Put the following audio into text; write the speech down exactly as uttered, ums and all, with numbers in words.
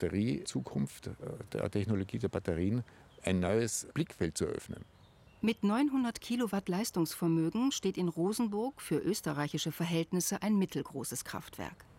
Batteriezukunft, der Technologie der Batterien, ein neues Blickfeld zu öffnen. Mit neunhundert Kilowatt Leistungsvermögen steht in Rosenburg für österreichische Verhältnisse ein mittelgroßes Kraftwerk.